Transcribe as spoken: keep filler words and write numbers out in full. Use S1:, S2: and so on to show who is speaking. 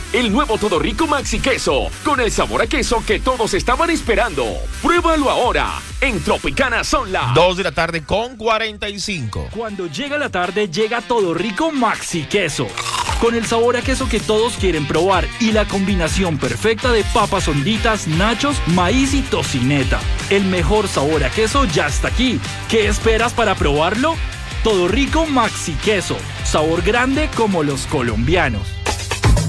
S1: el nuevo Todo Rico Maxi Queso, con el sabor a queso que todos estaban esperando. Pruébalo ahora. En Tropicana son las
S2: dos de la tarde con cuarenta y cinco.
S3: Cuando llega la tarde, llega Todo Rico Maxi Queso, con el sabor a queso que todos quieren probar y la combinación perfecta de papas honditas, nachos, maíz y tocineta. El mejor sabor a queso ya está aquí. ¿Qué esperas para probarlo? Todo Rico Maxi Queso, sabor grande como los colombianos.